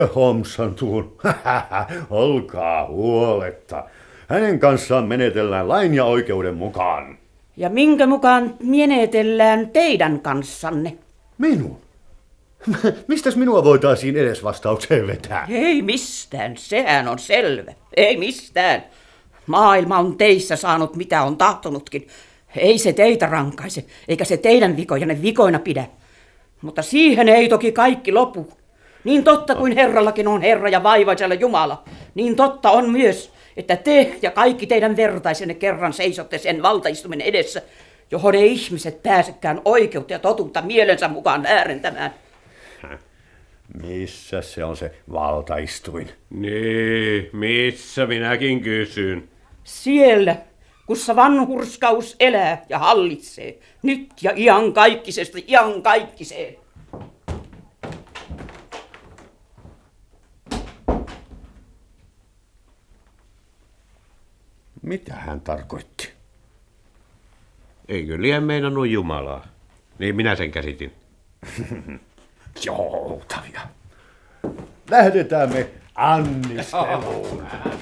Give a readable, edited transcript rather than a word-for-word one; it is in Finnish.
Homsan tuun. Olkaa huoletta. Hänen kanssaan menetellään lain ja oikeuden mukaan. Ja minkä mukaan menetellään teidän kanssanne? Minun? Mistäs minua voitaisiin edes vastaukseen vetää? Ei mistään, sehän on selvä. Ei mistään. Maailma on teissä saanut mitä on tahtonutkin. Ei se teitä rankaise, eikä se teidän vikojanne vikoina pidä. Mutta siihen ei toki kaikki lopu. Niin totta kuin Herrallakin on Herra ja vaivaisella Jumala, niin totta on myös, että te ja kaikki teidän vertaisenne kerran seisotte sen valtaistumen edessä, johon ei ihmiset pääsekään oikeutta ja totuutta mielensä mukaan väärentämään. Missä se on se valtaistuin? Niin, missä minäkin kysyn. Siellä, kussa vanhurskaus elää ja hallitsee, nyt ja iankaikkisesti iankaikkiseen. Mitä hän tarkoitti? Eikö liian meinannut Jumalaa? Niin minä sen käsitin. Joutavia. Lähdetään me anniskeluun.